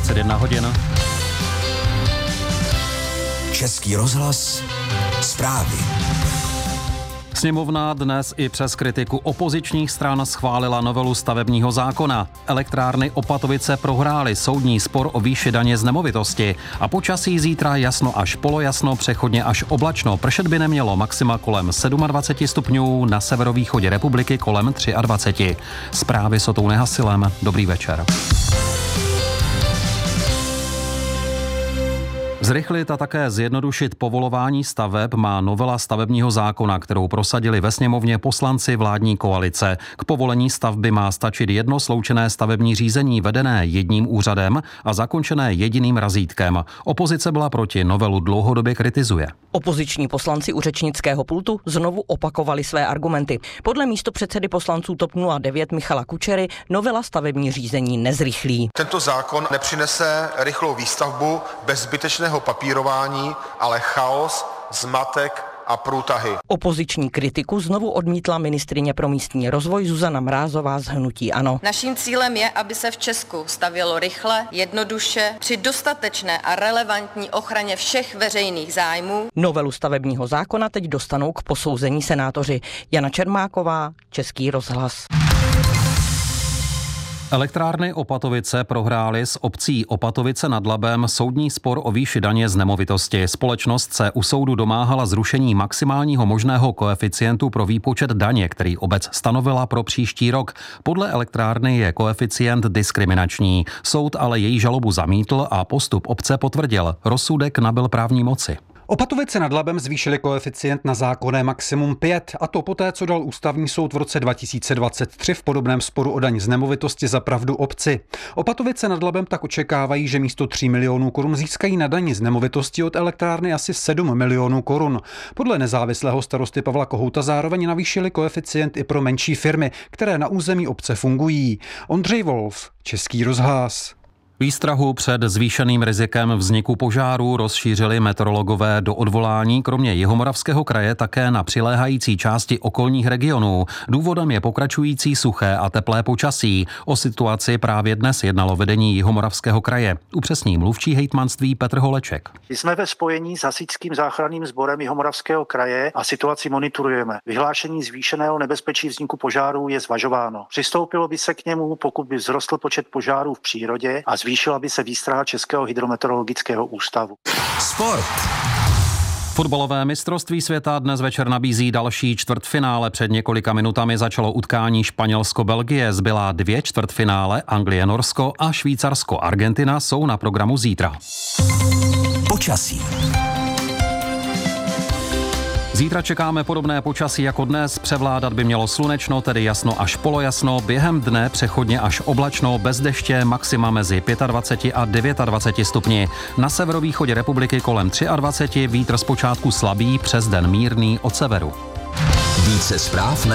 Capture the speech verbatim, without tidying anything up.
dvacet jedna hodin. Český rozhlas, zprávy. Sněmovna dnes i přes kritiku opozičních stran schválila novelu stavebního zákona. Elektrárny Opatovice prohrály soudní spor o výši daně z nemovitosti a počasí zítra jasno až polojasno, přechodně až oblačno. Pršet by nemělo, maxima kolem dvacet sedm stupňů, na severovýchodě republiky kolem dvacet tři. Zprávy s Otou Nehasilem. Dobrý večer. Zrychlit a také zjednodušit povolování staveb má novela stavebního zákona, kterou prosadili ve sněmovně poslanci vládní koalice. K povolení stavby má stačit jedno sloučené stavební řízení vedené jedním úřadem a zakončené jediným razítkem. Opozice byla proti, novelu dlouhodobě kritizuje. Opoziční poslanci u řečnického pultu znovu opakovali své argumenty. Podle místopředsedy poslanců TOP nula devět Michala Kučery novela stavební řízení nezrychlí. Tento zákon nepřinese rychlou výstavbu bez zbytečného papírování, ale chaos, zmatek a průtahy. Opoziční kritiku znovu odmítla ministryně pro místní rozvoj Zuzana Mrázová z hnutí ANO. Naším cílem je, aby se v Česku stavělo rychle, jednoduše, při dostatečné a relevantní ochraně všech veřejných zájmů. Novelu stavebního zákona teď dostanou k posouzení senátoři. Jana Čermáková, Český rozhlas. Elektrárny Opatovice prohrály s obcí Opatovice nad Labem soudní spor o výši daně z nemovitosti. Společnost se u soudu domáhala zrušení maximálního možného koeficientu pro výpočet daně, který obec stanovila pro příští rok. Podle elektrárny je koeficient diskriminační. Soud ale její žalobu zamítl a postup obce potvrdil. Rozsudek nabyl právní moci. Opatovice nad Labem zvýšili koeficient na zákonné maximum pět, a to poté, co dal ústavní soud v roce dva tisíce dvacet tři v podobném sporu o daň z nemovitosti za pravdu obci. Opatovice nad Labem tak očekávají, že místo tří milionů korun získají na dani z nemovitosti od elektrárny asi sedm milionů korun. Podle nezávislého starosty Pavla Kohouta zároveň navýšili koeficient i pro menší firmy, které na území obce fungují. Ondřej Wolf, Český rozhlas. Výstrahu před zvýšeným rizikem vzniku požárů rozšířili meteorologové do odvolání kromě Jihomoravského kraje také na přiléhající části okolních regionů. Důvodem je pokračující suché a teplé počasí. O situaci právě dnes jednalo vedení Jihomoravského kraje. Upřesní mluvčí hejtmanství Petr Holeček. Jsme ve spojení s hasičským záchranným sborem Jihomoravského kraje a situaci monitorujeme. Vyhlášení zvýšeného nebezpečí vzniku požárů je zvažováno. Přistoupilo by se k němu, pokud by vzrostl počet požárů v přírodě a zvýšila by se výstraha Českého hydrometeorologického ústavu. Sport. Fotbalové mistrovství světa dnes večer nabízí další čtvrtfinále. Před několika minutami začalo utkání Španělsko-Belgie. Zbylá dvě čtvrtfinále, Anglie-Norsko a Švýcarsko-Argentina, jsou na programu zítra. Počasí. Zítra čekáme podobné počasí jako dnes. Převládat by mělo slunečno, tedy jasno až polojasno. Během dne přechodně až oblačno, bez deště, maxima mezi dvacet pět a dvacet devět stupni. Na severovýchodě republiky kolem dvacet tři, vítr zpočátku slabý, přes den mírný od severu. Více zpráv